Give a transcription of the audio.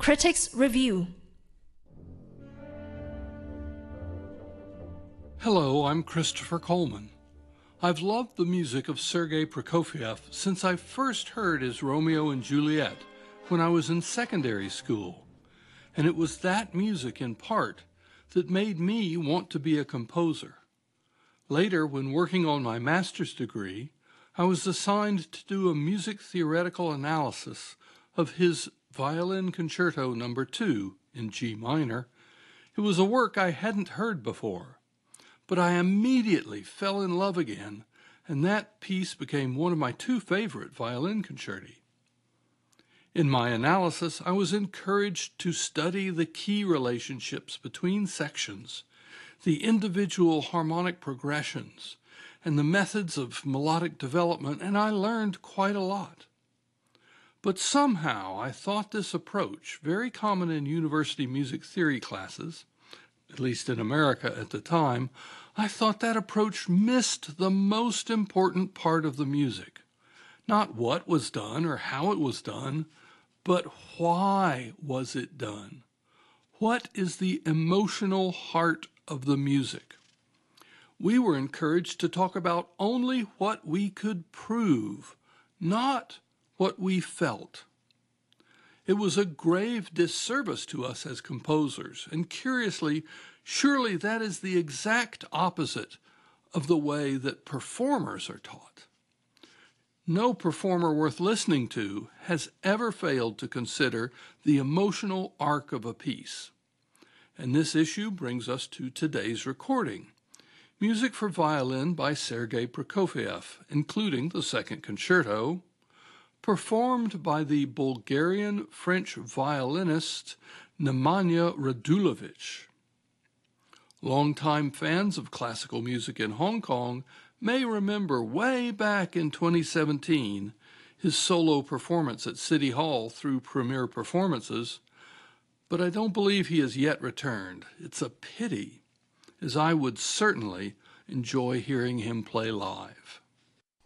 Critics Review. Hello, I'm Christopher Coleman. I've loved the music of Sergei Prokofiev since I first heard his Romeo and Juliet when I was in secondary school. And it was that music, in part, that made me want to be a composer. Later, when working on my master's degree, I was assigned to do a music theoretical analysis of his Violin Concerto No. 2 in G minor. It was a work I hadn't heard before, but I immediately fell in love again, and that piece became one of my two favorite violin concerti. In my analysis, I was encouraged to study the key relationships between sections, the individual harmonic progressions, and the methods of melodic development, and I learned quite a lot. But somehow I thought this approach, very common in university music theory classes, at least in America at the time, I thought that approach missed the most important part of the music. Not what was done or how it was done, but why was it done? What is the emotional heart of the music? We were encouraged to talk about only what we could prove, not what we felt. It was a grave disservice to us as composers, and curiously, surely that is the exact opposite of the way that performers are taught. No performer worth listening to has ever failed to consider the emotional arc of a piece. And this issue brings us to today's recording. Music for violin by Sergei Prokofiev, including the second concerto, performed by the Bulgarian-French violinist Nemanja Radulović. Longtime fans of classical music in Hong Kong may remember way back in 2017 his solo performance at City Hall through Premier Performances, but I don't believe he has yet returned. It's a pity, as I would certainly enjoy hearing him play live.